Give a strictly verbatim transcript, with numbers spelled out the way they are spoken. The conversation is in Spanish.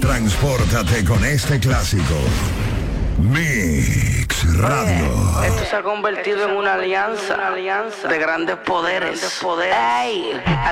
Transpórtate con este clásico. Mix Radio. Oye, esto se ha convertido en una alianza, una alianza de grandes poderes. Grandes poderes. Ey.